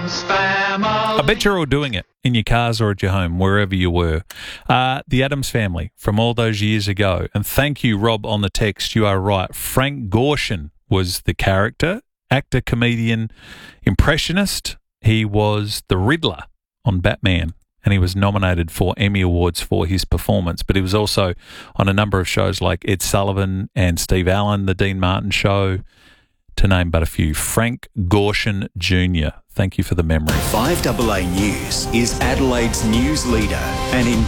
I bet you're all doing it in your cars or at your home, wherever you were. The Addams Family from all those years ago. And thank you, Rob, on the text. You are right. Frank Gorshin was the character, actor, comedian, impressionist. He was the Riddler on Batman, and he was nominated for Emmy Awards for his performance. But he was also on a number of shows like Ed Sullivan and Steve Allen, The Dean Martin Show, to name but a few. Frank Gorshin Jr. Thank you for the memory. 5AA News is Adelaide's news leader, and in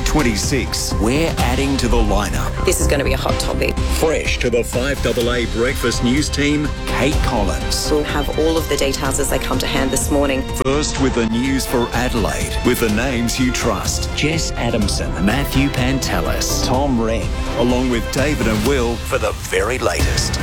2026, we're adding to the lineup. This is going to be a hot topic. Fresh to the 5AA Breakfast News team, Kate Collins. We'll have all of the details as they come to hand this morning. First with the news for Adelaide, with the names you trust. Jess Adamson, Matthew Pantelis, Tom Wren, along with David and Will for the very latest.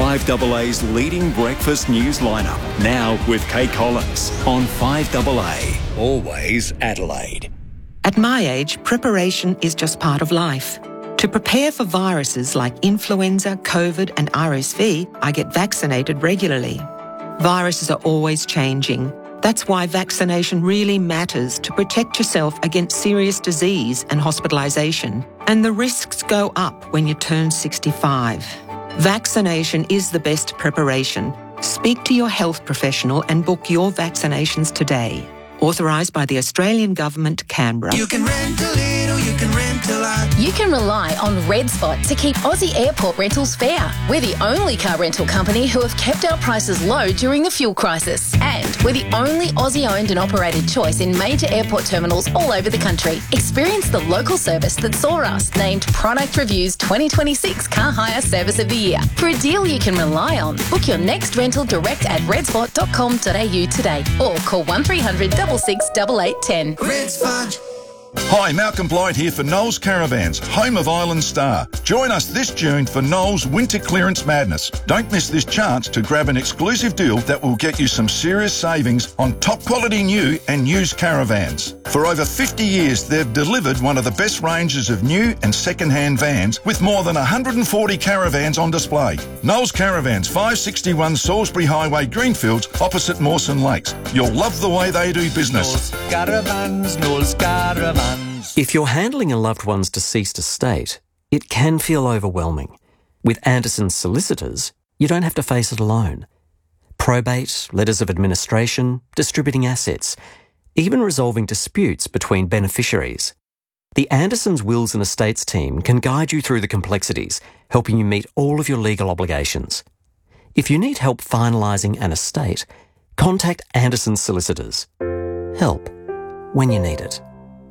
5AA's leading breakfast news lineup, now with Kate Collins on 5AA, always Adelaide. At my age, preparation is just part of life. To prepare for viruses like influenza, COVID and RSV, I get vaccinated regularly. Viruses are always changing. That's why vaccination really matters to protect yourself against serious disease and hospitalisation. And the risks go up when you turn 65. Vaccination is the best preparation. Speak to your health professional and book your vaccinations today. Authorised by the Australian Government, Canberra. You can rent a little, you can rent a lot. You can rely on Red Spot to keep Aussie airport rentals fair. We're the only car rental company who have kept our prices low during the fuel crisis. And we're the only Aussie-owned and operated choice in major airport terminals all over the country. Experience the local service that saw us named Product Review's 2026 Car Hire Service of the Year. For a deal you can rely on, book your next rental direct at redspot.com.au today or call 1300 66 8810. Red Spot. Hi, Malcolm Blight here for Knowles Caravans, home of Island Star. Join us this June for Knowles Winter Clearance Madness. Don't miss this chance to grab an exclusive deal that will get you some serious savings on top quality new and used caravans. For over 50 years, they've delivered one of the best ranges of new and second-hand vans with more than 140 caravans on display. Knowles Caravans, 561 Salisbury Highway, Greenfields, opposite Mawson Lakes. You'll love the way they do business. Knowles Caravans, Knowles Caravans. If you're handling a loved one's deceased estate, it can feel overwhelming. With Anderson's solicitors, you don't have to face it alone. Probate, letters of administration, distributing assets, even resolving disputes between beneficiaries. The Anderson's Wills and Estates team can guide you through the complexities, helping you meet all of your legal obligations. If you need help finalising an estate, contact Anderson's solicitors. Help when you need it.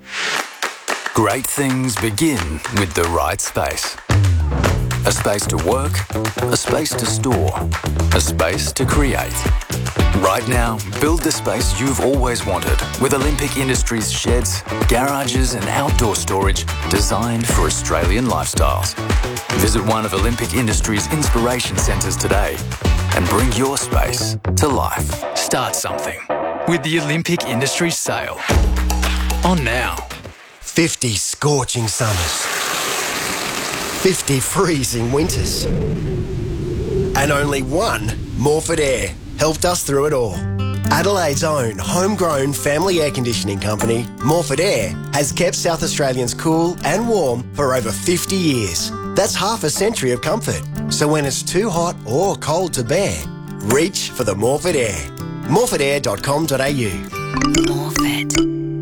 Great things begin with the right space. A space to work, a space to store, a space to create. Right now, build the space you've always wanted with Olympic Industries sheds, garages and outdoor storage designed for Australian lifestyles. Visit one of Olympic Industries' inspiration centres today and bring your space to life. Start something with the Olympic Industries sale. On now. 50 scorching summers, 50 freezing winters, and only one Morford Air helped us through it all. Adelaide's own homegrown family air conditioning company, Morford Air, has kept South Australians cool and warm for over 50 years. That's half a century of comfort. So when it's too hot or cold to bear, reach for the Morford Air. morfordair.com.au. Morford.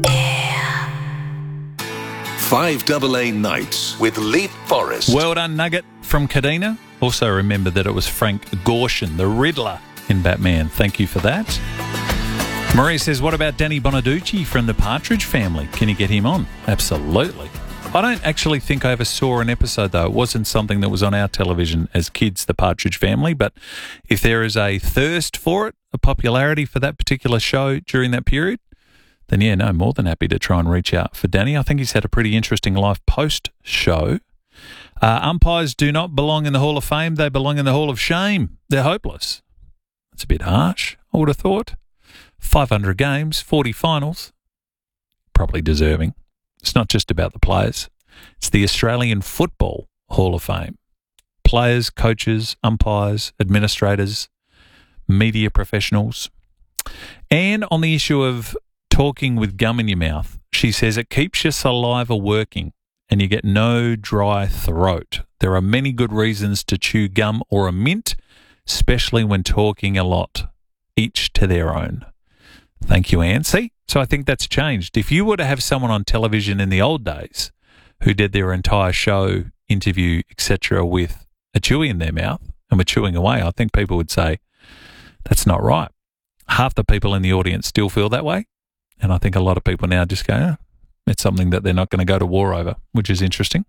5AA Nights with Leaf Forest. Well done, Nugget from Kadina. Also remember that it was Frank Gorshin, the Riddler in Batman. Thank you for that. Maria says, what about Danny Bonaducci from the Partridge Family? Can you get him on? Absolutely. I don't actually think I ever saw an episode, though. It wasn't something that was on our television as kids, the Partridge Family. But if there is a thirst for it, a popularity for that particular show during that period, then yeah, no, more than happy to try and reach out for Danny. I think he's had a pretty interesting life post-show. Umpires do not belong in the Hall of Fame. They belong in the Hall of Shame. They're hopeless. That's a bit harsh, I would have thought. 500 games, 40 finals. Probably deserving. It's not just about the players. It's the Australian Football Hall of Fame. Players, coaches, umpires, administrators, media professionals. And on the issue of talking with gum in your mouth, she says it keeps your saliva working and you get no dry throat. There are many good reasons to chew gum or a mint, especially when talking a lot. Each to their own. Thank you, Anne. See? So I think that's changed. If you were to have someone on television in the old days who did their entire show, interview, etc., with a chewy in their mouth and were chewing away, I think people would say, that's not right. Half the people in the audience still feel that way. And I think a lot of people now just go, it's something that they're not going to go to war over, which is interesting.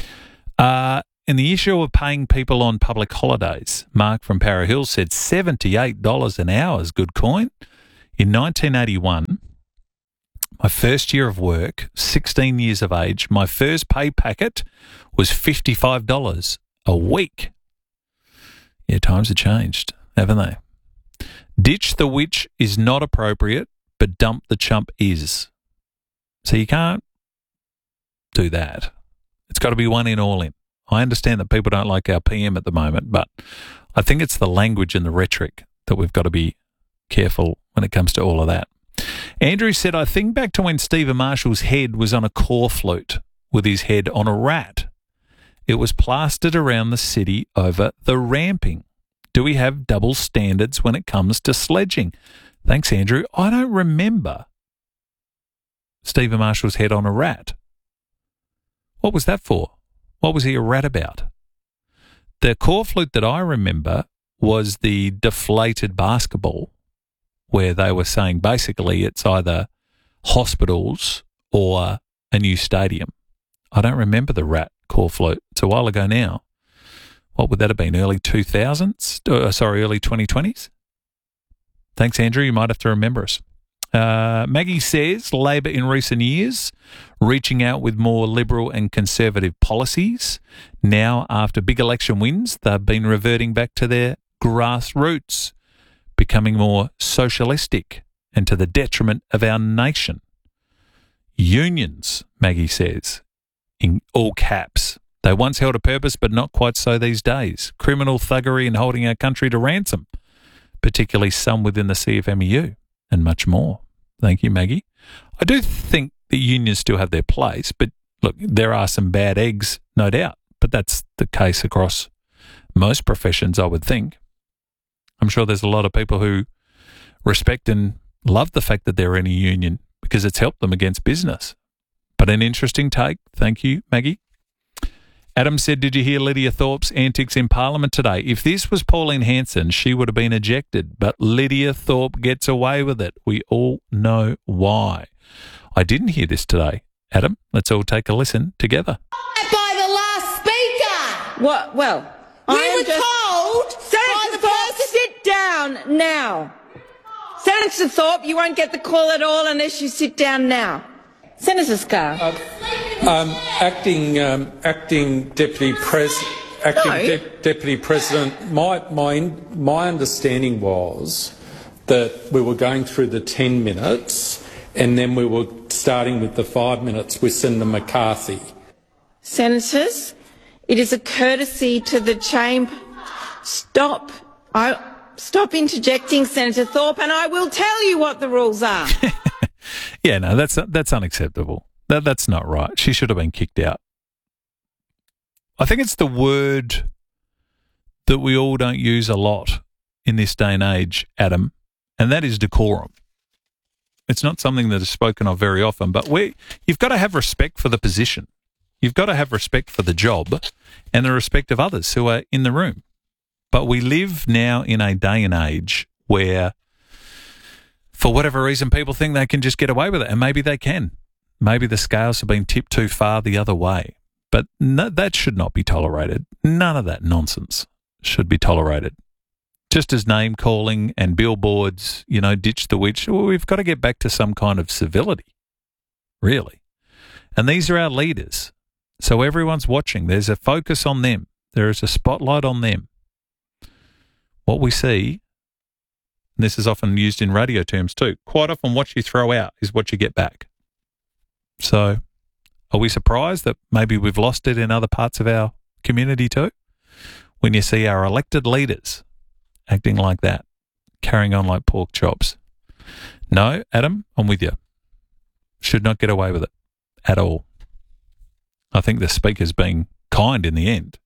And the issue of paying people on public holidays, Mark from Para Hill said $78 an hour is good coin. In 1981, my first year of work, 16 years of age, my first pay packet was $55 a week. Yeah, times have changed, haven't they? Ditch the witch is not appropriate, but dump the chump is. So you can't do that. It's got to be one in, all in. I understand that people don't like our PM at the moment, but I think it's the language and the rhetoric that we've got to be careful when it comes to all of that. Andrew said, I think back to when Stephen Marshall's head was on a corflute with his head on a rat. It was plastered around the city over the ramping. Do we have double standards when it comes to sledging? Thanks, Andrew. I don't remember Stephen Marshall's head on a rat. What was that for? What was he a rat about? The corflute that I remember was the deflated basketball, where they were saying basically it's either hospitals or a new stadium. I don't remember the rat corflute. It's a while ago now. What would that have been? Early 2000s? Early 2020s? Thanks, Andrew. You might have to remember us. Maggie says Labor in recent years reaching out with more liberal and conservative policies. Now, after big election wins, they've been reverting back to their grassroots, becoming more socialistic and to the detriment of our nation. Unions, Maggie says, in all caps. They once held a purpose, but not quite so these days. Criminal thuggery and holding our country to ransom, particularly some within the CFMEU, and much more. Thank you, Maggie. I do think the unions still have their place, but look, there are some bad eggs, no doubt, but that's the case across most professions, I would think. I'm sure there's a lot of people who respect and love the fact that they're in a union because it's helped them against business. But an interesting take. Thank you, Maggie. Adam said, did you hear Lydia Thorpe's antics in Parliament today? If this was Pauline Hanson, she would have been ejected, but Lydia Thorpe gets away with it. We all know why. I didn't hear this today. Adam, let's all take a listen together. By the last speaker. What? Well, we were told Senator Thorpe, sit down now. Senator Thorpe, you won't get the call at all unless you sit down now. Senator Scarr. Acting Deputy President, my understanding was that we were going through the 10 minutes and then we were starting with the 5 minutes with Senator McCarthy. Senators, it is a courtesy to the chamber. Stop interjecting, Senator Thorpe, and I will tell you what the rules are. Yeah, no, that's unacceptable. That's not right. She should have been kicked out. I think it's the word that we all don't use a lot in this day and age, Adam, and that is decorum. It's not something that is spoken of very often, but you've got to have respect for the position. You've got to have respect for the job and the respect of others who are in the room. But we live now in a day and age where, for whatever reason, people think they can just get away with it, and maybe they can. Maybe the scales have been tipped too far the other way. But no, that should not be tolerated. None of that nonsense should be tolerated. Just as name-calling and billboards, ditch the witch, we've got to get back to some kind of civility, really. And these are our leaders. So everyone's watching. There's a focus on them. There is a spotlight on them. What we see, and this is often used in radio terms too, quite often what you throw out is what you get back. So are we surprised that maybe we've lost it in other parts of our community too? When you see our elected leaders acting like that, carrying on like pork chops. No, Adam, I'm with you. Should not get away with it at all. I think the speaker's being kind in the end.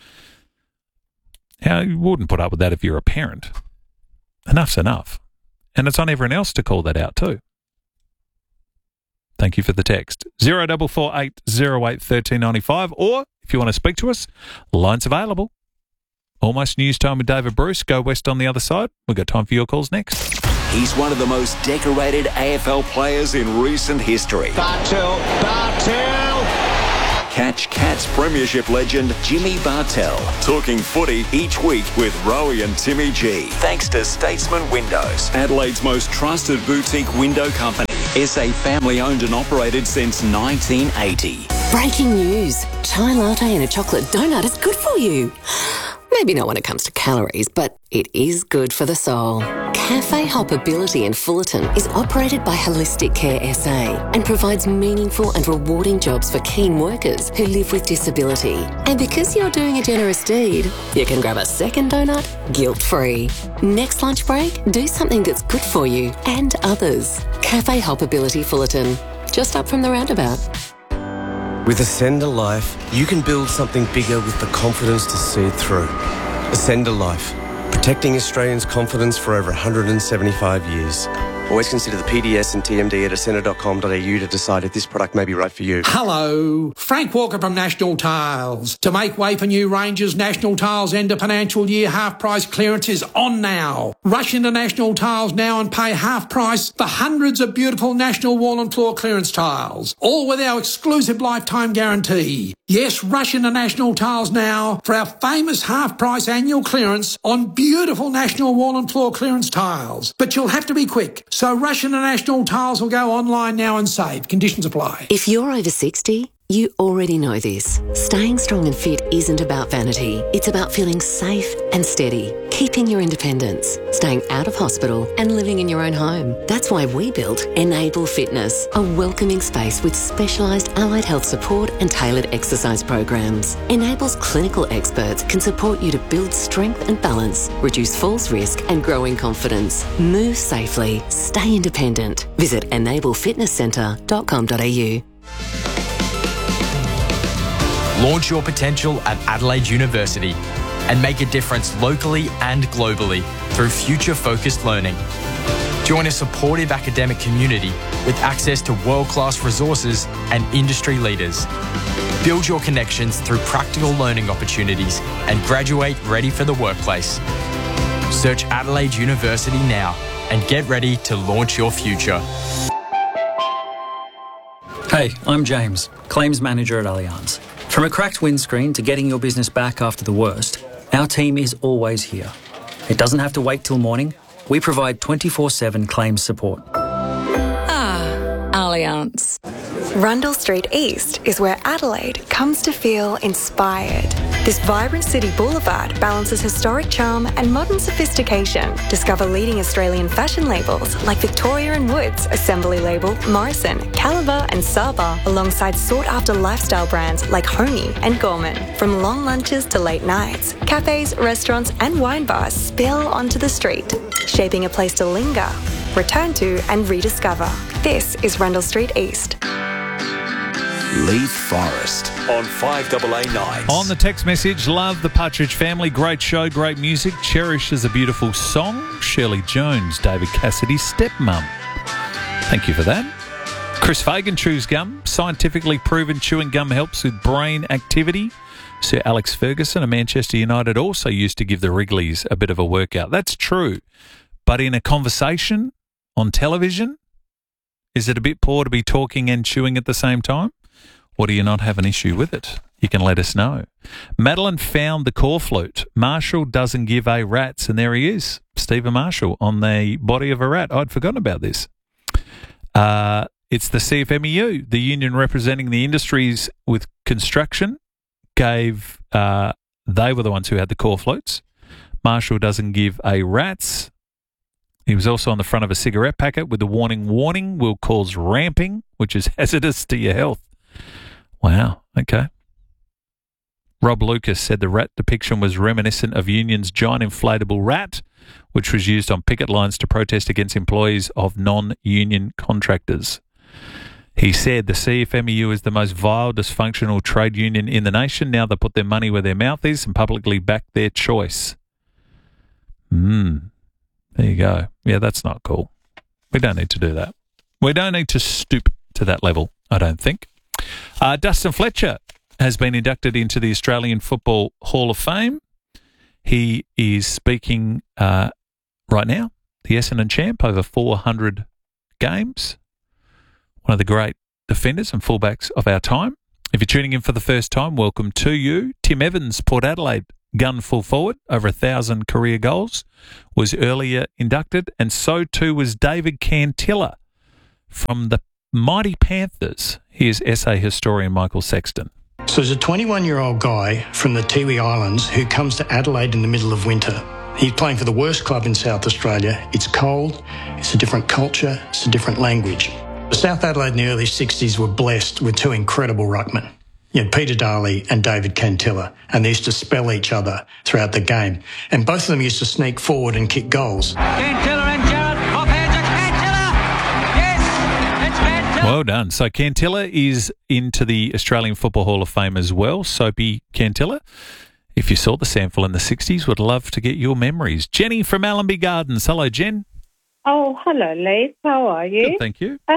Now, you wouldn't put up with that if you're a parent. Enough's enough. And it's on everyone else to call that out too. Thank you for the text. 0448 08 1395. Or, if you want to speak to us, lines available. Almost news time with David Bruce. Go west on the other side. We've got time for your calls next. He's one of the most decorated AFL players in recent history. Bartel. Catch Cats Premiership legend Jimmy Bartel talking footy each week with Rowie and Timmy G. Thanks to Statesman Windows, Adelaide's most trusted boutique window company. SA family owned and operated since 1980. Breaking news. Chai latte and a chocolate donut is good for you. Maybe not when it comes to calories, but it is good for the soul. Cafe Hoppability in Fullerton is operated by Holistic Care SA and provides meaningful and rewarding jobs for keen workers who live with disability. And because you're doing a generous deed, you can grab a second donut guilt-free. Next lunch break, do something that's good for you and others. Cafe Hoppability Fullerton, just up from the roundabout. With Ascender Life, you can build something bigger with the confidence to see it through. Ascender Life, protecting Australians' confidence for over 175 years. Always consider the PDS and TMD at ascender.com.au to decide if this product may be right for you. Hello, Frank Walker from National Tiles. To make way for new ranges, National Tiles end of financial year half price clearance is on now. Rush into National Tiles now and pay half price for hundreds of beautiful National Wall and Floor clearance tiles, all with our exclusive lifetime guarantee. Yes, rush into National Tiles now for our famous half price annual clearance on beautiful National Wall and Floor clearance tiles. But you'll have to be quick. So Rush International Tiles will go online now and save. Conditions apply. If you're over 60, you already know this. Staying strong and fit isn't about vanity. It's about feeling safe and steady, keeping your independence, staying out of hospital and living in your own home. That's why we built Enable Fitness, a welcoming space with specialised allied health support and tailored exercise programs. Enable's clinical experts can support you to build strength and balance, reduce falls risk and grow in confidence. Move safely, stay independent. Visit enablefitnesscentre.com.au. Launch your potential at Adelaide University and make a difference locally and globally through future-focused learning. Join a supportive academic community with access to world-class resources and industry leaders. Build your connections through practical learning opportunities and graduate ready for the workplace. Search Adelaide University now and get ready to launch your future. Hey, I'm James, Claims Manager at Allianz. From a cracked windscreen to getting your business back after the worst, our team is always here. It doesn't have to wait till morning. We provide 24/7 claims support. Allianz. Rundle Street East is where Adelaide comes to feel inspired. This vibrant city boulevard balances historic charm and modern sophistication. Discover leading Australian fashion labels like Victoria & Woods, Assembly Label, Morrison, Caliber and Saba, alongside sought-after lifestyle brands like Honey and Gorman. From long lunches to late nights, cafes, restaurants and wine bars spill onto the street, shaping a place to linger, return to and rediscover. This is Rundle Street East. Leith Forest on 5AA Nights. On the text message, love the Partridge Family. Great show, great music. Cherish is a beautiful song. Shirley Jones, David Cassidy's stepmum. Thank you for that. Chris Fagan chews gum. Scientifically proven chewing gum helps with brain activity. Sir Alex Ferguson of Manchester United also used to give the Wrigleys a bit of a workout. That's true. But in a conversation on television, is it a bit poor to be talking and chewing at the same time? Or do you not have an issue with it? You can let us know. Madeline found the corflute. Marshall doesn't give a rat's, and there he is, Stephen Marshall, on the body of a rat. I'd forgotten about this. It's the CFMEU, the union representing the industries with construction, gave, they were the ones who had the corflutes. Marshall doesn't give a rat's. He was also on the front of a cigarette packet with the warning will cause ramping, which is hazardous to your health. Wow, okay. Rob Lucas said the rat depiction was reminiscent of Union's giant inflatable rat, which was used on picket lines to protest against employees of non-union contractors. He said the CFMEU is the most vile, dysfunctional trade union in the nation. Now they put their money where their mouth is and publicly back their choice. There you go. Yeah, that's not cool. We don't need to do that. We don't need to stoop to that level, I don't think. Dustin Fletcher has been inducted into the Australian Football Hall of Fame. He is speaking right now, the Essendon champ, over 400 games. One of the great defenders and fullbacks of our time. If you're tuning in for the first time, welcome to you. Tim Evans, Port Adelaide, gun full forward, over 1,000 career goals, was earlier inducted, and so too was David Cantilla from the mighty Panthers. Here's SA historian Michael Sexton. So there's a 21-year-old guy from the Tiwi Islands who comes to Adelaide in the middle of winter. He's playing for the worst club in South Australia. It's cold, it's a different culture, it's a different language. South Adelaide in the early 60s were blessed with two incredible ruckmen. You had Peter Darley and David Cantilla, and they used to spell each other throughout the game. And both of them used to sneak forward and kick goals. Cantilla and Jarrett, off hands of Cantilla! Yes, it's Cantilla! Well done. So Cantilla is into the Australian Football Hall of Fame as well. Soapy Cantilla. If you saw the sample in the 60s, would love to get your memories. Jenny from Allenby Gardens. Hello, Jen. Oh, hello, Lee. How are you? Good, thank you.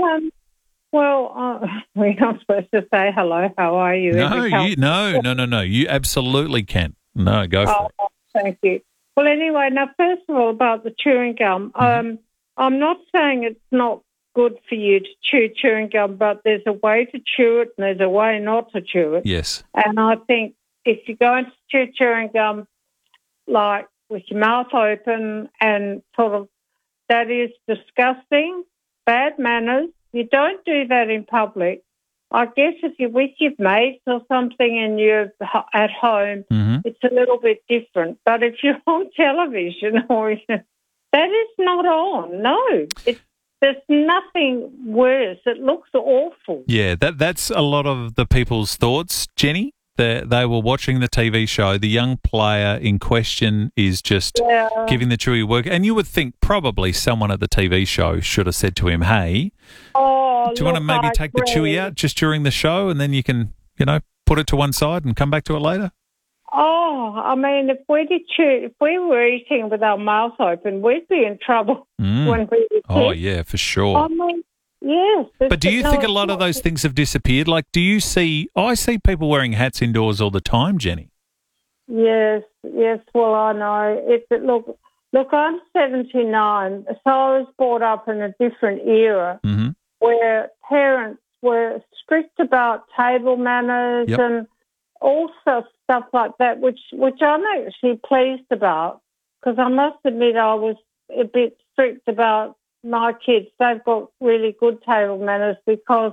Well, we're not supposed to say hello. How are you? No. You absolutely can. No, go for it. Thank you. Well, anyway, now, first of all, about the chewing gum. I'm not saying it's not good for you to chew chewing gum, but there's a way to chew it and there's a way not to chew it. Yes. And I think if you're going to chew chewing gum, like with your mouth open and sort of, that is disgusting, bad manners. You don't do that in public. I guess if you're with your mates or something and you're at home, it's a little bit different. But if you're on television, that is not on. No, there's nothing worse. It looks awful. Yeah, that's a lot of the people's thoughts, Jenny. They were watching the TV show. The young player in question is just giving the chewy work. And you would think probably someone at the TV show should have said to him, hey, do you want to maybe take the chewy out just during the show and then you can, put it to one side and come back to it later? Oh, I mean, if we were eating with our mouth open, we'd be in trouble when we were Oh, yeah, for sure. I mean, yes. But do you think a lot of those things have disappeared? Like, I see people wearing hats indoors all the time, Jenny. Yes, well, I know. Look, I'm 79, so I was brought up in a different era where parents were strict about table manners and all stuff like that, which I'm actually pleased about, because I must admit I was a bit strict about my kids. They've got really good table manners, because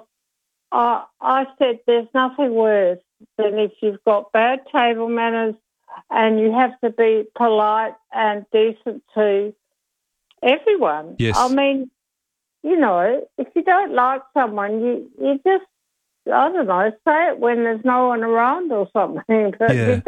I said there's nothing worse than if you've got bad table manners and you have to be polite and decent to everyone. Yes. I mean, if you don't like someone, you just, I don't know, say it when there's no one around or something, but you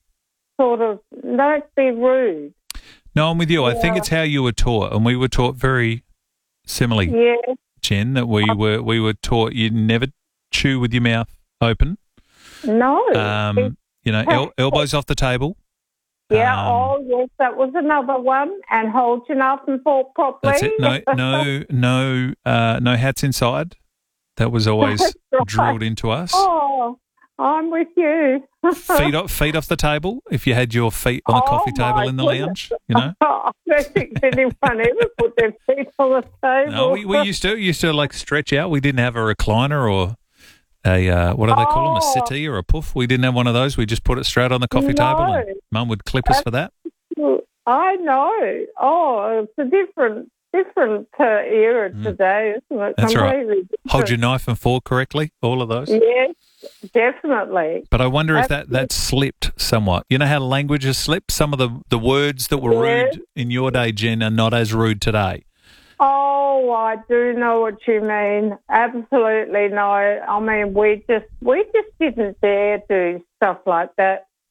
don't be rude. No, I'm with you. I think it's how you were taught, and we were taught very similarly, Jen, that we were taught you never chew with your mouth open. No. Elbows off the table. Yeah, yes, that was another one. And hold your knife and fork properly. That's it. No hats inside. That was always drilled into us. Oh, I'm with you. Feet off the table. If you had your feet on the coffee table in the lounge, I don't think anyone ever put their feet on the table. No, we used to like stretch out. We didn't have a recliner or a what do they call them, a settee or a puff. We didn't have one of those. We just put it straight on the coffee table, and Mum would clip us for that. I know. Oh, it's a different era today, isn't it? That's right. Different. Hold your knife and fork correctly, all of those. Yes, definitely. But I wonder if that slipped somewhat. You know how language has slipped? Some of the words that were rude in your day, Jen, are not as rude today. Oh, I do know what you mean. Absolutely no. I mean, we just didn't dare do stuff like that.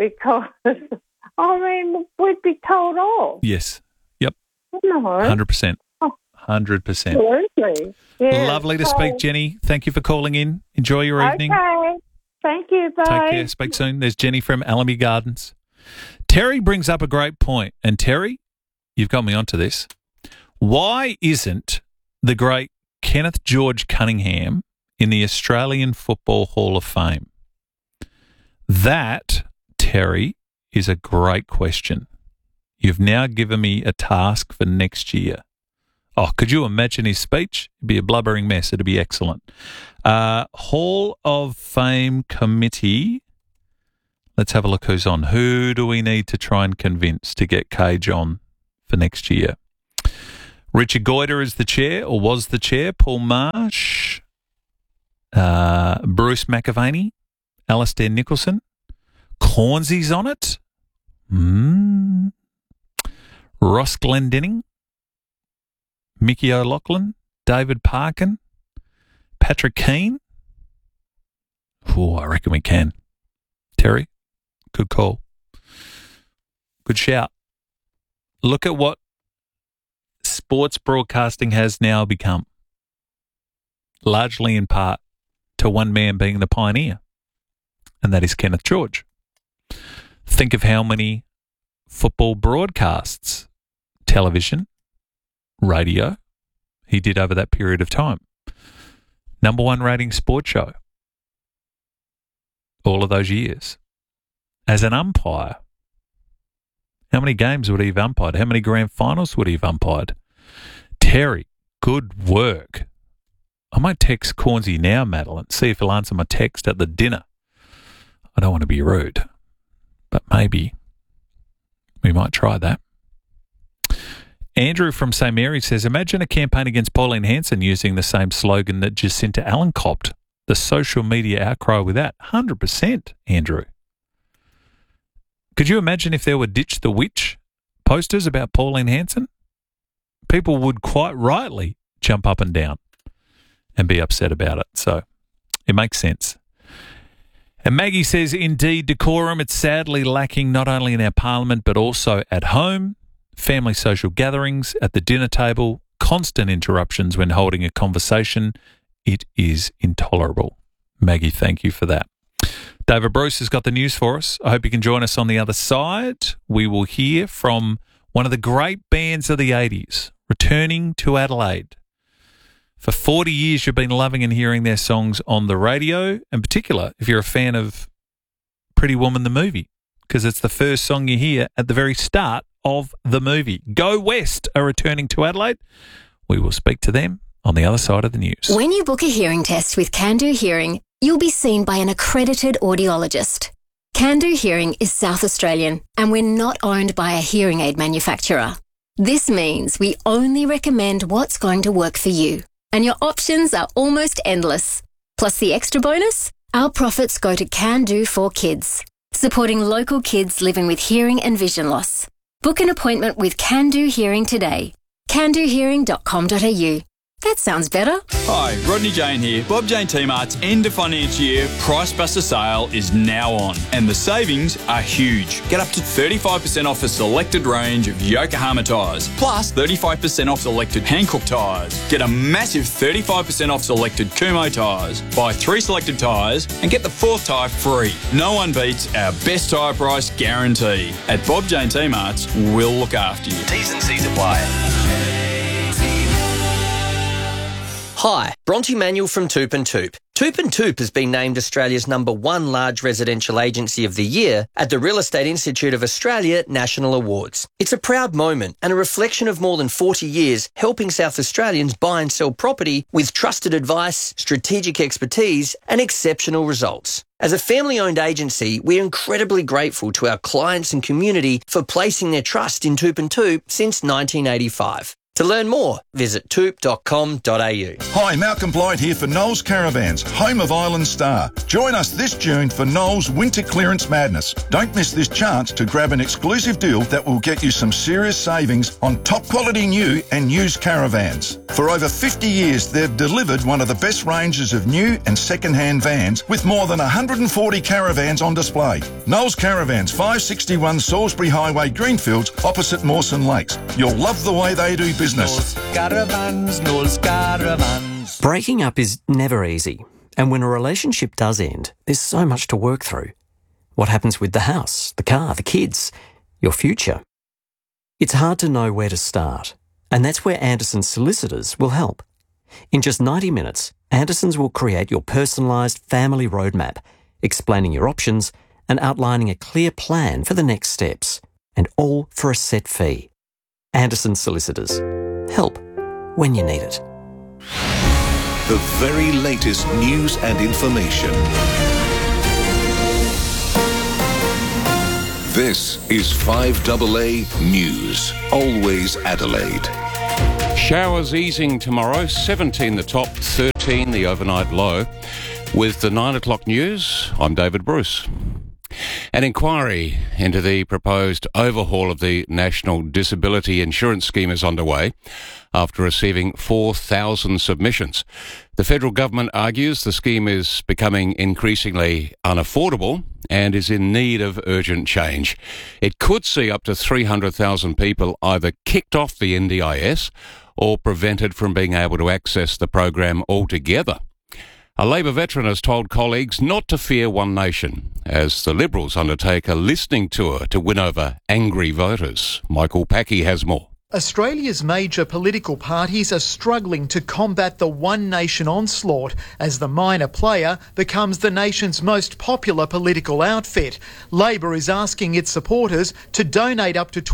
because, I mean, we'd be told off. Yes. Yep. No. 100%. 100%. Absolutely. Yeah, Lovely to speak, Jenny. Thank you for calling in. Enjoy your evening. Okay. Thank you. Bye. Take care. Speak soon. There's Jenny from Allenby Gardens. Terry brings up a great point. And Terry, you've got me onto this. Why isn't the great Kenneth George Cunningham in the Australian Football Hall of Fame? That, Terry, is a great question. You've now given me a task for next year. Oh, could you imagine his speech? It'd be a blubbering mess. It'd be excellent. Hall of Fame committee. Let's have a look who's on. Who do we need to try and convince to get Cage on for next year? Richard Goyder is the chair, or was the chair. Paul Marsh, Bruce McAvaney, Alistair Nicholson. Cornsy's on it. Ross Glendinning. Mickey O'Loughlin, David Parkin, Patrick Keane. Oh, I reckon we can. Terry, good call. Good shout. Look at what sports broadcasting has now become, largely in part to one man being the pioneer, and that is Kenneth George. Think of how many football broadcasts, television, radio, he did over that period of time. Number one rating sports show all of those years. As an umpire, how many games would he have umpired? How many grand finals would he have umpired? Terry, good work. I might text Cornsey now, Madeline, see if he'll answer my text at the dinner. I don't want to be rude, but maybe we might try that. Andrew from St. Mary's says, imagine a campaign against Pauline Hanson using the same slogan that Jacinta Allen copped. The social media outcry with that. 100%, Andrew. Could you imagine if there were Ditch the Witch posters about Pauline Hanson? People would quite rightly jump up and down and be upset about it. So it makes sense. And Maggie says, indeed, decorum, it's sadly lacking not only in our parliament but also at home. Family social gatherings, at the dinner table, constant interruptions when holding a conversation. It is intolerable. Maggie, thank you for that. David Bruce has got the news for us. I hope you can join us on the other side. We will hear from one of the great bands of the 80s returning to Adelaide. For 40 years, you've been loving and hearing their songs on the radio, in particular if you're a fan of Pretty Woman the movie, because it's the first song you hear at the very start of the movie. Go West are returning to Adelaide. We will speak to them on the other side of the news. When you book a hearing test with Can Do Hearing, you'll be seen by an accredited audiologist. Can Do Hearing is South Australian, and we're not owned by a hearing aid manufacturer. This means we only recommend what's going to work for you, and your options are almost endless. Plus the extra bonus, our profits go to Can Do for Kids, supporting local kids living with hearing and vision loss. Book an appointment with Can Do Hearing today. candohearing.com.au. That sounds better. Hi, Rodney Jane here. Bob Jane T-Mart's end of financial year Price Buster sale is now on, and the savings are huge. Get up to 35% off a selected range of Yokohama tyres, plus 35% off selected Hankook tyres. Get a massive 35% off selected Kumho tyres. Buy 3 selected tyres and get the 4th tyre free. No one beats our best tyre price guarantee. At Bob Jane T-Mart's, we'll look after you. T's and C's apply. Hi, Bronte Manuel from Toop and Toop. Toop and Toop has been named Australia's #1 large residential agency of the year at the Real Estate Institute of Australia National Awards. It's a proud moment and a reflection of more than 40 years helping South Australians buy and sell property with trusted advice, strategic expertise and exceptional results. As a family-owned agency, we're incredibly grateful to our clients and community for placing their trust in Toop and Toop since 1985. To learn more, visit toop.com.au. Hi, Malcolm Blight here for Knowles Caravans, home of Island Star. Join us this June for Knowles Winter Clearance Madness. Don't miss this chance to grab an exclusive deal that will get you some serious savings on top quality new and used caravans. For over 50 years, they've delivered one of the best ranges of new and second-hand vans with more than 140 caravans on display. Knowles Caravans, 561 Salisbury Highway, Greenfields, opposite Mawson Lakes. You'll love the way they do business. Knowles Caravans. Breaking up is never easy, and when a relationship does end, there's so much to work through. What happens with the house, the car, the kids, your future? It's hard to know where to start, and that's where Anderson's solicitors will help. In just 90 minutes, Anderson's will create your personalised family roadmap, explaining your options and outlining a clear plan for the next steps, and all for a set fee. Anderson Solicitors. Help when you need it. The very latest news and information. This is 5AA News. Always Adelaide. Showers easing tomorrow, 17 the top, 13 the overnight low. With the 9 o'clock news, I'm David Bruce. An inquiry into the proposed overhaul of the National Disability Insurance Scheme is underway after receiving 4,000 submissions. The federal government argues the scheme is becoming increasingly unaffordable and is in need of urgent change. It could see up to 300,000 people either kicked off the NDIS or prevented from being able to access the program altogether. A Labor veteran has told colleagues not to fear One Nation as the Liberals undertake a listening tour to win over angry voters. Michael Packey has more. Australia's major political parties are struggling to combat the One Nation onslaught as the minor player becomes the nation's most popular political outfit. Labor is asking its supporters to donate up to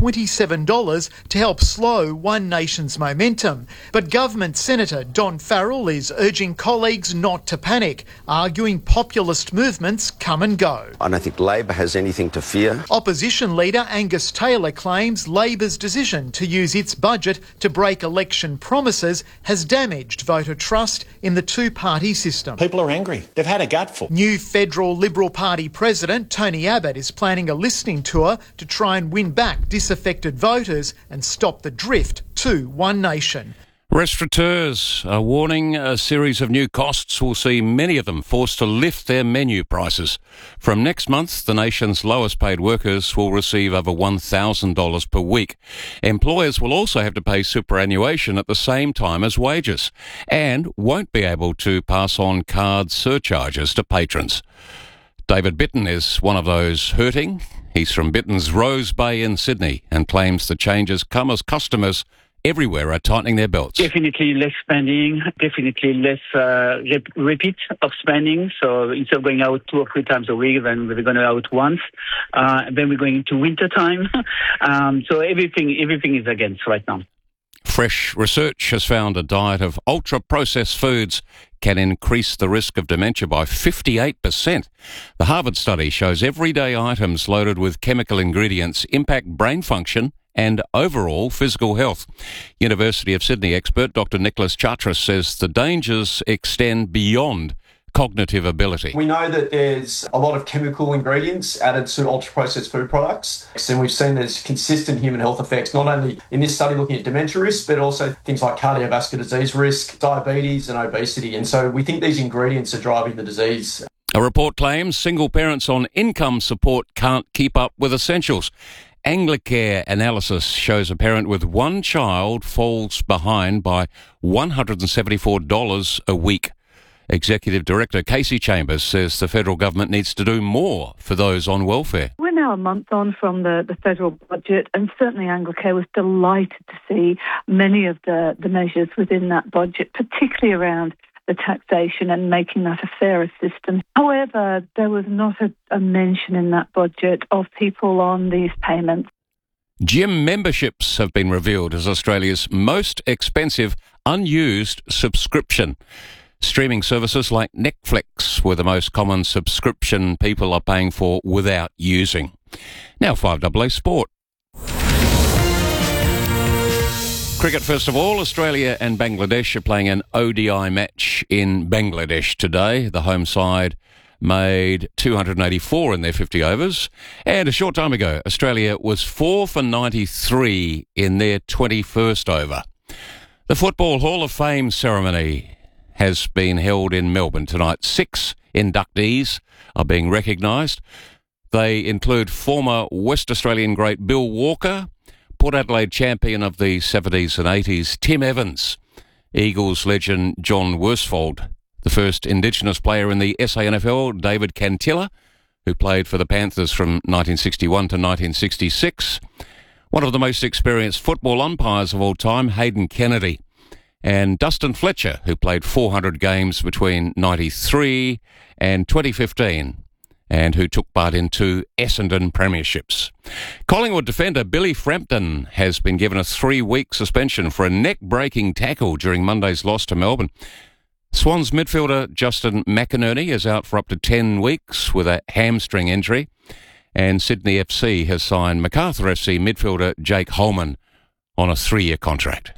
$27 to help slow One Nation's momentum. But Government Senator Don Farrell is urging colleagues not to panic, arguing populist movements come and go. I don't think Labor has anything to fear. Opposition leader Angus Taylor claims Labor's decision to use its budget to break election promises has damaged voter trust in the two-party system. People are angry. They've had a gutful. New federal Liberal Party President Tony Abbott is planning a listening tour to try and win back disaffected voters and stop the drift to One Nation. Restaurateurs are warning a series of new costs will see many of them forced to lift their menu prices. From next month, the nation's lowest paid workers will receive over $1,000 per week. Employers will also have to pay superannuation at the same time as wages and won't be able to pass on card surcharges to patrons. David Bitton is one of those hurting. He's from Bitton's Rose Bay in Sydney and claims the changes come as customers everywhere are tightening their belts. Definitely less spending, definitely less repeat of spending. So instead of going out 2 or 3 times a week, then we're going out once. Then we're going into winter time. So everything is against right now. Fresh research has found a diet of ultra-processed foods can increase the risk of dementia by 58%. The Harvard study shows everyday items loaded with chemical ingredients impact brain function and overall physical health. University of Sydney expert Dr. Nicholas Chartras says the dangers extend beyond cognitive ability. We know that there's a lot of chemical ingredients added to ultra-processed food products, and we've seen there's consistent human health effects, not only in this study looking at dementia risk, but also things like cardiovascular disease risk, diabetes and obesity. And so we think these ingredients are driving the disease. A report claims single parents on income support can't keep up with essentials. Anglicare analysis shows a parent with one child falls behind by $174 a week. Executive Director Casey Chambers says the federal government needs to do more for those on welfare. We're now a month on from the federal budget, and certainly Anglicare was delighted to see many of the measures within that budget, particularly around the taxation and making that a fairer system. However, there was not a mention in that budget of people on these payments. Gym memberships have been revealed as Australia's most expensive unused subscription. Streaming services like Netflix were the most common subscription people are paying for without using. Now 5AA Sport. Cricket, first of all, Australia and Bangladesh are playing an ODI match in Bangladesh today. The home side made 284 in their 50 overs. And a short time ago, Australia was 4 for 93 in their 21st over. The Football Hall of Fame ceremony has been held in Melbourne tonight. 6 inductees are being recognised. They include former West Australian great Bill Walker, Port Adelaide champion of the 70s and 80s, Tim Evans, Eagles legend John Worsfold, the first Indigenous player in the SANFL, David Cantilla, who played for the Panthers from 1961 to 1966, one of the most experienced football umpires of all time, Hayden Kennedy, and Dustin Fletcher, who played 400 games between 93 and 2015, and who took part in 2 Essendon premierships. Collingwood defender Billy Frampton has been given a 3-week suspension for a neck-breaking tackle during Monday's loss to Melbourne. Swans midfielder Justin McInerney is out for up to 10 weeks with a hamstring injury, and Sydney FC has signed Macarthur FC midfielder Jake Holman on a 3-year contract.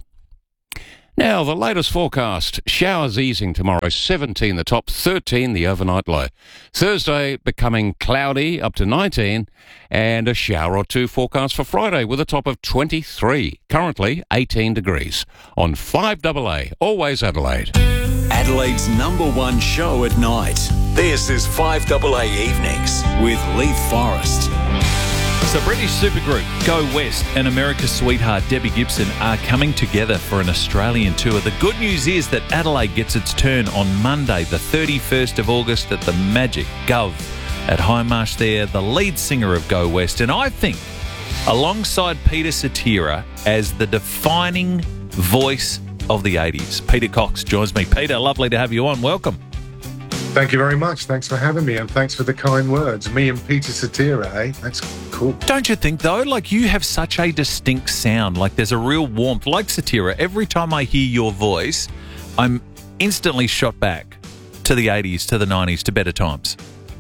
Now, the latest forecast. Showers easing tomorrow, 17 the top, 13 the overnight low. Thursday becoming cloudy, up to 19, and a shower or two forecast for Friday with a top of 23. Currently 18 degrees. On 5AA, always Adelaide. Adelaide's #1 show at night. This is 5AA Evenings with Leith Forrest. So British supergroup Go West and America's sweetheart Debbie Gibson are coming together for an Australian tour. The good news is that Adelaide gets its turn on Monday, the 31st of August at the Magic Gov at Hindmarsh there, the lead singer of Go West. And I think, alongside Peter Cetera as the defining voice of the 80s, Peter Cox joins me. Peter, lovely to have you on. Welcome. Thank you very much. Thanks for having me, and thanks for the kind words. Me and Peter Cetera, eh? That's cool. Don't you think, though? Like, you have such a distinct sound. Like, there's a real warmth. Like Cetera, every time I hear your voice, I'm instantly shot back to the 80s, to the 90s, to better times.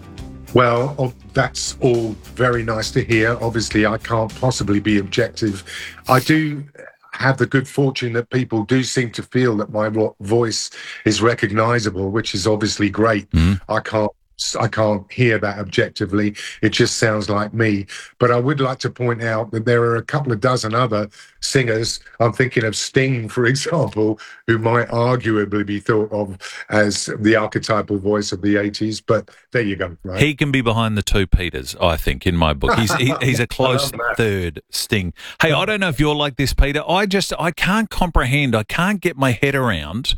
Well, that's all very nice to hear. Obviously, I can't possibly be objective. I do have the good fortune that people do seem to feel that my voice is recognisable, which is obviously great. I can't hear that objectively. It just sounds like me. But I would like to point out that there are a couple of dozen other singers. I'm thinking of Sting, for example, who might arguably be thought of as the archetypal voice of the 80s. But there you go. Right? He can be behind the 2 Peters, I think, in my book. He's a close third, Sting. Hey, I don't know if you're like this, Peter. I can't comprehend, I can't get my head around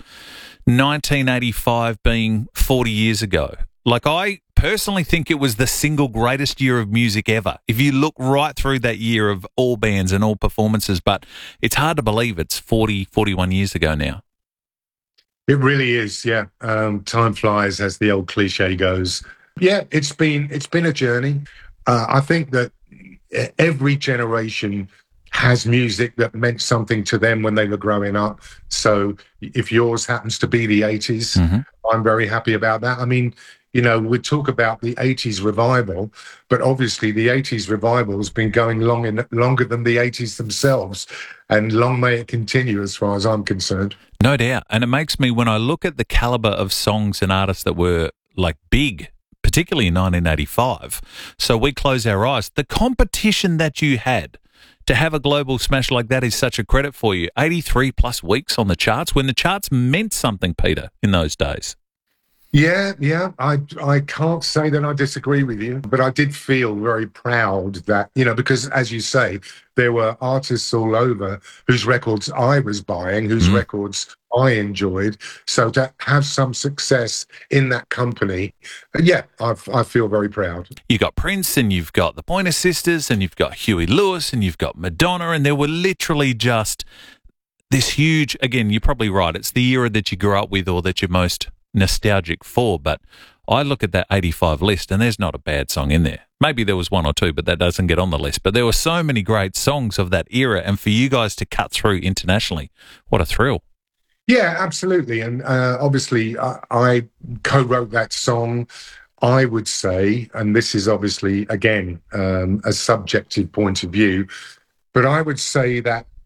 1985 being 40 years ago. Like, I personally think it was the single greatest year of music ever, if you look right through that year of all bands and all performances. But it's hard to believe it's 41 years ago now. It really is, yeah. Time flies, as the old cliche goes. Yeah, it's been a journey. I think that every generation has music that meant something to them when they were growing up. So if yours happens to be the 80s, I'm very happy about that. I mean, you know, we talk about the 80s revival, but obviously the 80s revival has been going longer than the 80s themselves, and long may it continue as far as I'm concerned. No doubt. And it makes me, when I look at the calibre of songs and artists that were, like, big, particularly in 1985, so we close our eyes, the competition that you had to have a global smash like that is such a credit for you. 83 plus weeks on the charts, when the charts meant something, Peter, in those days. Yeah. I can't say that I disagree with you, but I did feel very proud that, you know, because as you say, there were artists all over whose records I was buying, whose records I enjoyed. So to have some success in that company, yeah, I feel very proud. You've got Prince, and you've got the Pointer Sisters, and you've got Huey Lewis, and you've got Madonna, and there were literally just this huge, again, you're probably right, it's the era that you grew up with or that you're most nostalgic for, but I look at that 85 list and there's not a bad song in there. Maybe there was 1 or 2, but that doesn't get on the list. But there were so many great songs of that era, and for you guys to cut through internationally, what a thrill. Yeah, absolutely. And obviously I co-wrote that song. I would say, and this is obviously, again, a subjective point of view, but I would say that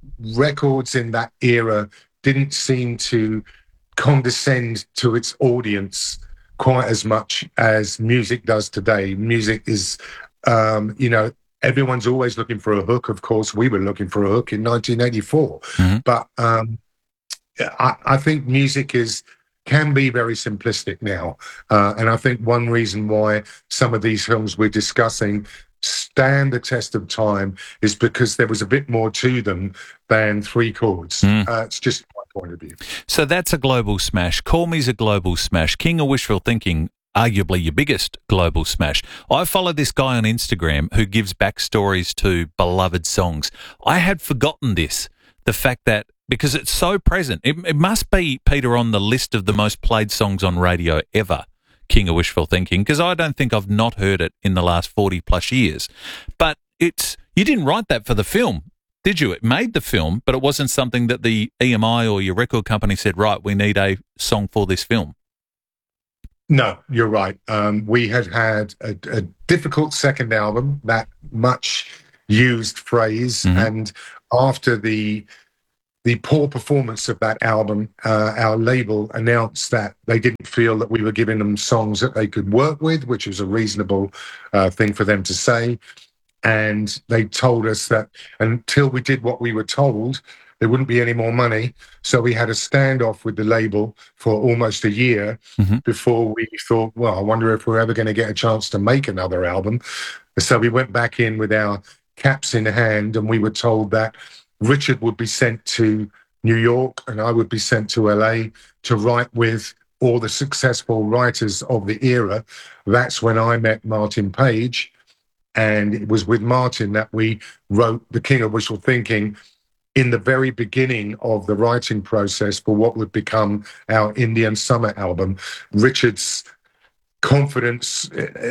records in that era didn't seem to condescend to its audience quite as much as music does today. Music is, everyone's always looking for a hook. Of course, we were looking for a hook in 1984. But I think music can be very simplistic now. And I think one reason why some of these films we're discussing stand the test of time is because there was a bit more to them than three chords. It's just my point of view. So that's a global smash. Call Me's a global smash. King of Wishful Thinking, arguably your biggest global smash. I follow this guy on Instagram who gives backstories to beloved songs. I had forgotten this, the fact that, because it's so present. It must be, Peter, on the list of the most played songs on radio ever, King of Wishful Thinking, because I don't think I've not heard it in the last 40 plus years. But you didn't write that for the film, did you? It made the film, but it wasn't something that the EMI or your record company said, right, we need a song for this film. No, you're right. We had a difficult second album, that much used phrase, and after the poor performance of that album, our label announced that they didn't feel that we were giving them songs that they could work with, which was a reasonable thing for them to say. And they told us that until we did what we were told, there wouldn't be any more money. So we had a standoff with the label for almost a year before we thought, well, I wonder if we're ever going to get a chance to make another album. So we went back in with our caps in hand, and we were told that Richard would be sent to New York and I would be sent to LA to write with all the successful writers of the era. That's when I met Martin Page, and it was with Martin that we wrote The King of Wishful Thinking in the very beginning of the writing process for what would become our Indian Summer album. Richard's confidence,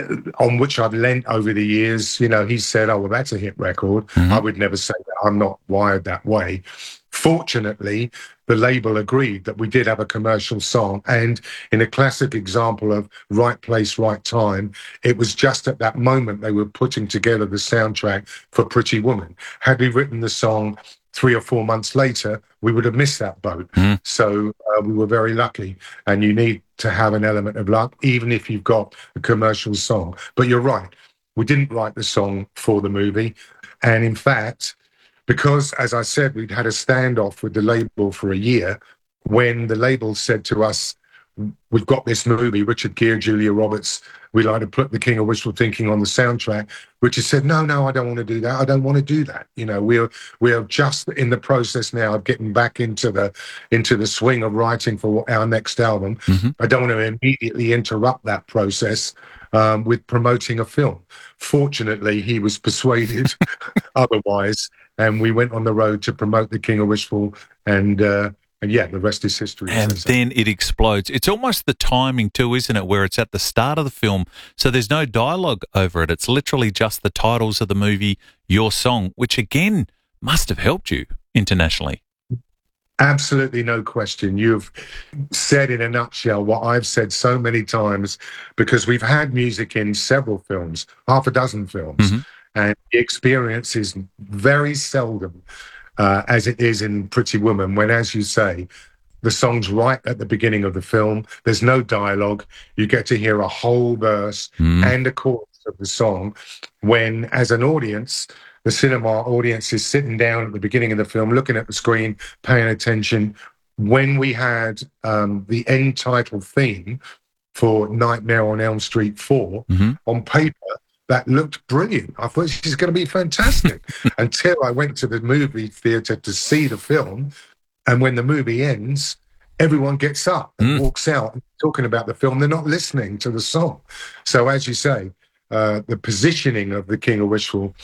on which I've lent over the years, he said, oh, well, that's a hit record. I would never say that. I'm not wired that way. Fortunately, the label agreed that we did have a commercial song, and in a classic example of right place, right time, it was just at that moment they were putting together the soundtrack for Pretty Woman. Had we written the song 3 or 4 months later, we would have missed that boat. So we were very lucky, and you need to have an element of luck, even if you've got a commercial song. But you're right, we didn't write the song for the movie. And in fact, because, as I said, we'd had a standoff with the label for a year, when the label said to us, we've got this movie, Richard Gere, Julia Roberts, we'd like to put The King of Wishful Thinking on the soundtrack. Richard said, no, I don't want to do that. I don't want to do that. We're just in the process now of getting back into the swing of writing for our next album. I don't want to immediately interrupt that process with promoting a film. Fortunately, he was persuaded otherwise, and we went on the road to promote The King of Wishful, and yeah, the rest is history. And then it explodes. It's almost the timing too, isn't it, where it's at the start of the film, so there's no dialogue over it. It's literally just the titles of the movie, your song, which again must have helped you internationally. Absolutely, no question. You've said in a nutshell what I've said so many times, because we've had music in several films, half a dozen films, and the experience is very seldom as it is in Pretty Woman, when, as you say, the song's right at the beginning of the film. There's no dialogue. You get to hear a whole verse and a chorus of the song, when, as an audience, the cinema audience is sitting down at the beginning of the film, looking at the screen, paying attention. When we had the end title theme for Nightmare on Elm Street 4, on paper, that looked brilliant. I thought, this is going to be fantastic. Until I went to the movie theatre to see the film. And when the movie ends, everyone gets up and walks out talking about the film. They're not listening to the song. So as you say, the positioning of The King of Wishful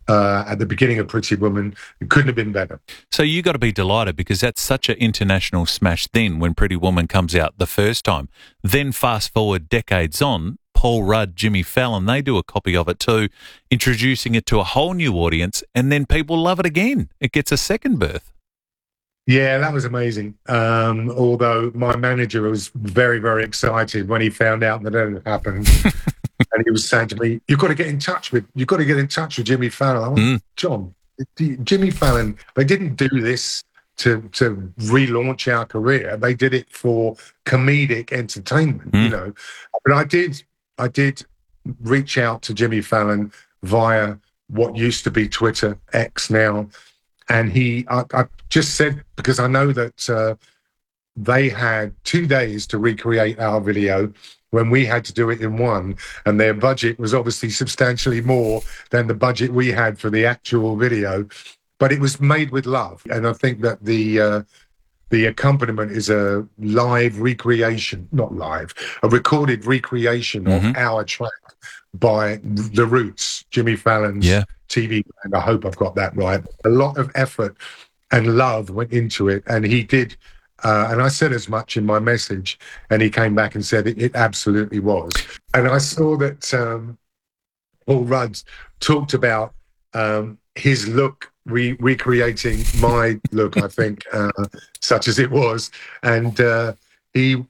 at the beginning of Pretty Woman, it couldn't have been better. So you got to be delighted, because that's such an international smash then when Pretty Woman comes out the first time. Then fast forward decades on, Paul Rudd, Jimmy Fallon, they do a copy of it too, introducing it to a whole new audience, and then people love it again. It gets a second birth. Yeah, that was amazing. Although my manager was very, very excited when he found out that it had happened. And he was saying to me, you've got to get in touch with Jimmy Fallon. I went, John, Jimmy Fallon, they didn't do this to relaunch our career. They did it for comedic entertainment, you know. But I did reach out to Jimmy Fallon via what used to be Twitter, X now, and I just said, because I know that they had 2 days to recreate our video when we had to do it in one, and their budget was obviously substantially more than the budget we had for the actual video, but it was made with love. And I think that the accompaniment is a live recreation, not live, a recorded recreation of our track by The Roots, Jimmy Fallon's TV band. I hope I've got that right. A lot of effort and love went into it, and he did. And I said as much in my message, and he came back and said it absolutely was. And I saw that Paul Rudd talked about his look, recreating my look, I think, such as it was. And he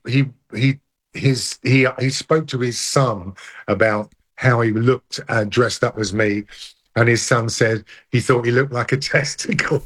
spoke to his son about how he looked dressed up as me. And his son said he thought he looked like a testicle,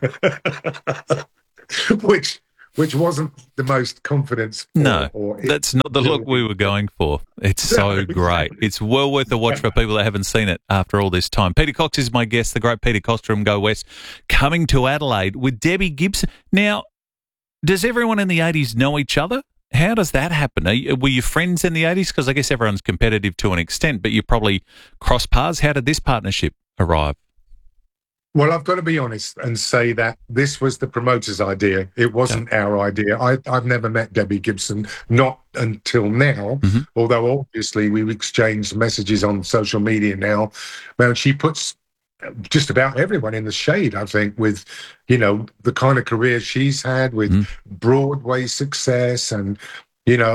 which wasn't the most confidence. That's not the look we were going for. It's so great. It's well worth a watch for people that haven't seen it after all this time. Peter Cox is my guest, the great Peter Cox from Go West, coming to Adelaide with Debbie Gibson. Now, does everyone in the 80s know each other? How does that happen? Were you friends in the 80s? Because I guess everyone's competitive to an extent, but you probably cross paths. How did this partnership arrive? Well, I've got to be honest and say that this was the promoter's idea. It wasn't our idea. I've never met Debbie Gibson, not until now, although obviously we've exchanged messages on social media now. Well, she puts just about everyone in the shade, I think, with, you know, the kind of career she's had, with Broadway success. And, you know,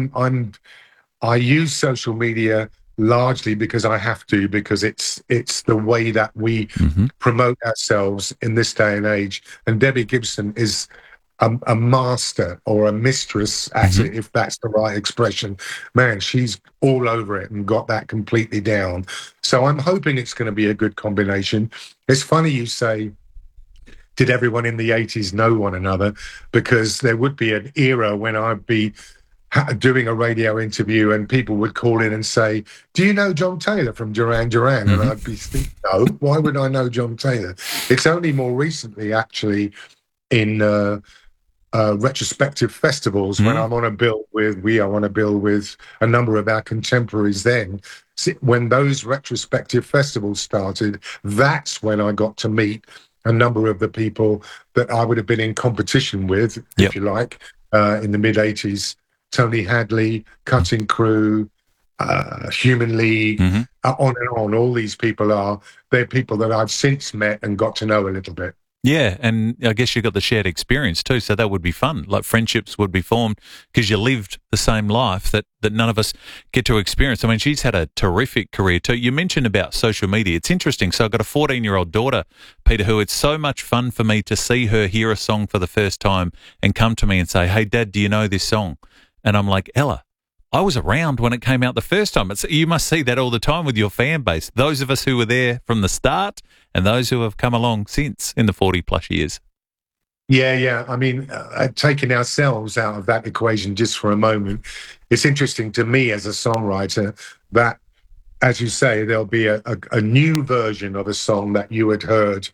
I use social media largely because I have to, because it's the way that we promote ourselves in this day and age. And Debbie Gibson is a master or a mistress at it, if that's the right expression. Man, she's all over it and got that completely down. So I'm hoping it's going to be a good combination. It's funny you say, did everyone in the 80s know one another? Because there would be an era when I'd be doing a radio interview and people would call in and say, do you know John Taylor from Duran Duran? And I'd be thinking, no, why would I know John Taylor? It's only more recently, actually, in retrospective festivals, when I'm on a bill with, we are on a bill with a number of our contemporaries then. When those retrospective festivals started, that's when I got to meet a number of the people that I would have been in competition with, if you like, in the mid-80s. Tony Hadley, Cutting Crew, Human League, on and on. All these people they're people that I've since met and got to know a little bit. Yeah, and I guess you got the shared experience too, so that would be fun. Like friendships would be formed because you lived the same life that none of us get to experience. I mean, she's had a terrific career too. You mentioned about social media. It's interesting. So I've got a 14-year-old daughter, Peter, who it's so much fun for me to see her hear a song for the first time and come to me and say, hey, Dad, do you know this song? And I'm like, Ella, I was around when it came out the first time. You must see that all the time with your fan base, those of us who were there from the start and those who have come along since in the 40-plus years. Yeah. I mean, taking ourselves out of that equation just for a moment, it's interesting to me as a songwriter that, as you say, there'll be a new version of a song that you had heard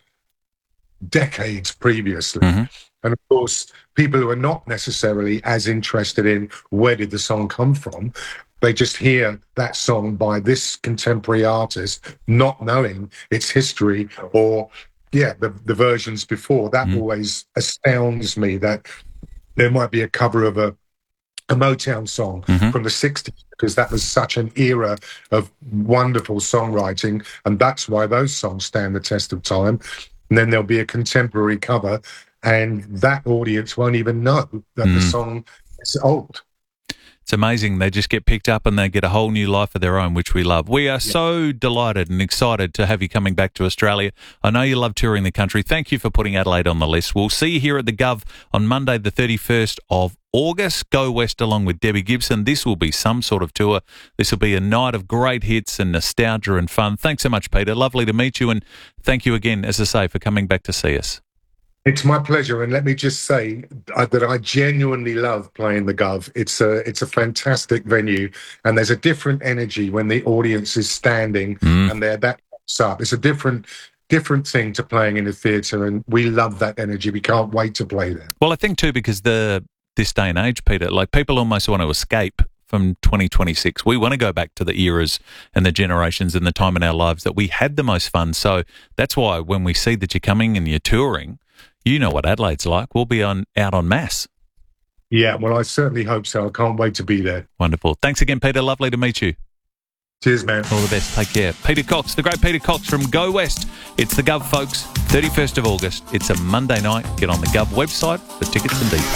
decades previously. And of course, people who are not necessarily as interested in where did the song come from, they just hear that song by this contemporary artist, not knowing its history or, the versions before. That always astounds me, that there might be a cover of a Motown song from the 60s, because that was such an era of wonderful songwriting, and that's why those songs stand the test of time. And then there'll be a contemporary cover, and that audience won't even know that the song is old. It's amazing. They just get picked up and they get a whole new life of their own, which we love. We are so delighted and excited to have you coming back to Australia. I know you love touring the country. Thank you for putting Adelaide on the list. We'll see you here at the Gov on Monday, the 31st of August. Go West along with Debbie Gibson. This will be some sort of tour. This will be a night of great hits and nostalgia and fun. Thanks so much, Peter. Lovely to meet you, and thank you again, as I say, for coming back to see us. It's my pleasure, and let me just say that I genuinely love playing the Gov. It's a fantastic venue, and there's a different energy when the audience is standing and they're that up. It's a different thing to playing in a theatre, and we love that energy. We can't wait to play there. Well, I think too, because this day and age, Peter, like people almost want to escape from 2026. We want to go back to the eras and the generations and the time in our lives that we had the most fun. So that's why when we see that you're coming and you're touring, you know what Adelaide's like. We'll be out en masse. Yeah, well, I certainly hope so. I can't wait to be there. Wonderful. Thanks again, Peter. Lovely to meet you. Cheers, man. All the best. Take care. Peter Cox, the great Peter Cox from Go West. It's the Gov, folks. 31st of August. It's a Monday night. Get on the Gov website for tickets and details.